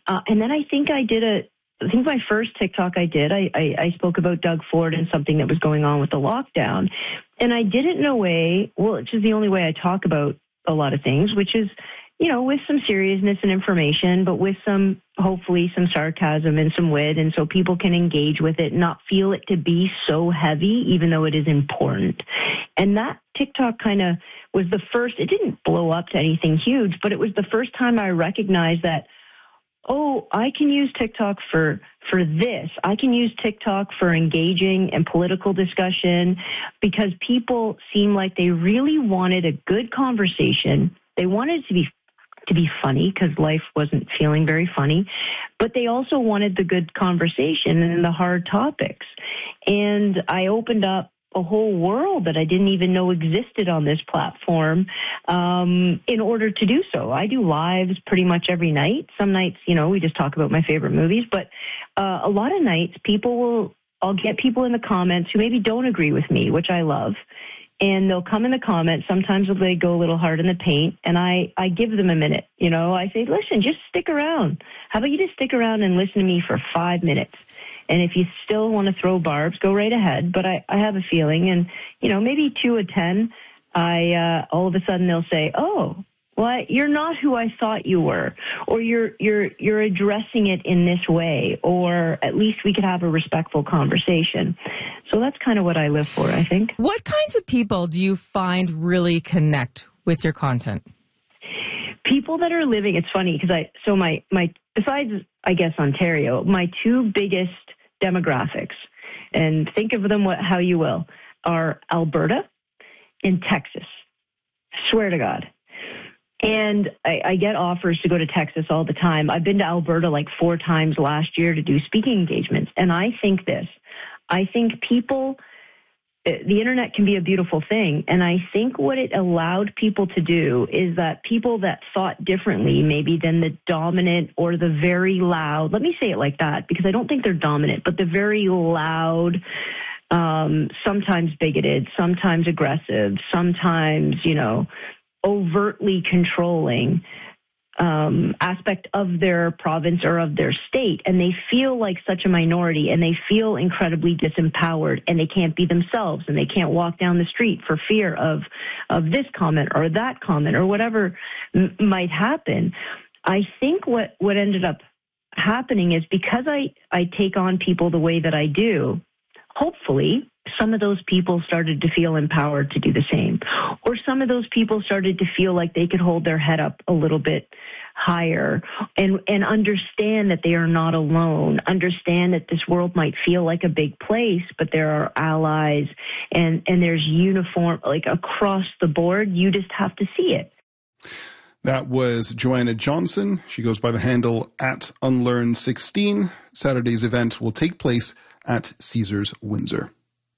And then I think my first TikTok I spoke about Doug Ford and something that was going on with the lockdown. And I did it in a way, it's just the only way I talk about a lot of things, which is, with some seriousness and information, but with hopefully some sarcasm and some wit. And so people can engage with it, not feel it to be so heavy, even though it is important. And that TikTok kind of was the first, it didn't blow up to anything huge, but it was the first time I recognized that, I can use TikTok for this. I can use TikTok for engaging in political discussion because people seem like they really wanted a good conversation. They wanted it to be funny because life wasn't feeling very funny, but they also wanted the good conversation and the hard topics. And I opened up a whole world that I didn't even know existed on this platform in order to do so. I do lives pretty much every night. Some nights, we just talk about my favorite movies, but a lot of nights I'll get people in the comments who maybe don't agree with me, which I love. And they'll come in the comments. Sometimes they go a little hard in the paint, and I give them a minute. I say, listen, just stick around. How about you just stick around and listen to me for 5 minutes? And if you still want to throw barbs, go right ahead. But I have a feeling, and, maybe 2 of 10, all of a sudden they'll say, well, you're not who I thought you were, or you're addressing it in this way, or at least we could have a respectful conversation. So that's kind of what I live for, I think. What kinds of people do you find really connect with your content? People that are living, it's funny because my besides, I guess, Ontario, my two biggest demographics, and think of them how you will, are Alberta and Texas. Swear to God. And I get offers to go to Texas all the time. I've been to Alberta like 4 times last year to do speaking engagements. And I think people, the internet can be a beautiful thing. And I think what it allowed people to do is that people that thought differently maybe than the dominant or the very loud, let me say it like that, because I don't think they're dominant, but the very loud, sometimes bigoted, sometimes aggressive, sometimes, overtly controlling aspect of their province or of their state, and they feel like such a minority, and they feel incredibly disempowered, and they can't be themselves, and they can't walk down the street for fear of this comment or that comment or whatever might happen. I think what ended up happening is because I take on people the way that I do, hopefully some of those people started to feel empowered to do the same. Or some of those people started to feel like they could hold their head up a little bit higher and understand that they are not alone, understand that this world might feel like a big place, but there are allies and there's uniform, like across the board. You just have to see it. That was Joanna Johnson. She goes by the handle @Unlearn16. Saturday's event will take place at Caesars Windsor.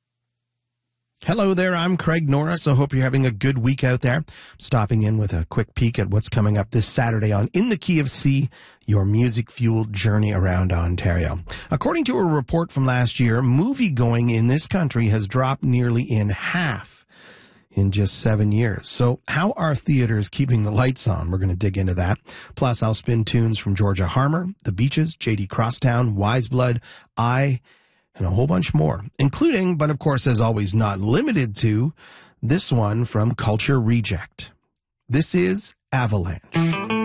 Hello there, I'm Craig Norris. I hope you're having a good week out there. Stopping in with a quick peek at what's coming up this Saturday on In the Key of C, your music-fueled journey around Ontario. According to a report from last year, movie-going in this country has dropped nearly in half in just 7 years. So how are theaters keeping the lights on? We're going to dig into that. Plus, I'll spin tunes from Georgia Harmer, The Beaches, J.D. Crosstown, Wise Blood, and a whole bunch more, including, but of course, as always, not limited to, this one from Culture Reject. This is Avalanche.